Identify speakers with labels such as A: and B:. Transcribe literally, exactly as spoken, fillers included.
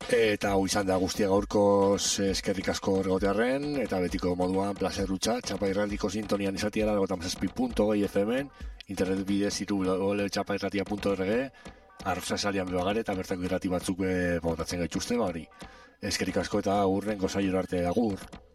A: Eta hau izan da guztia gaurkoz eskerrik asko egotearren, eta betiko moduan placer rutsa, txapa irratiko sintonian izatiara, lagotan zazpi punto gehi F M, internet bidez iru ole txapa irratia punto org, arroza esalian bebagare, eta bertako irrati batzuk botatzen gaituzte, bari. Eskerrik asko eta urren gozailor arte, agur.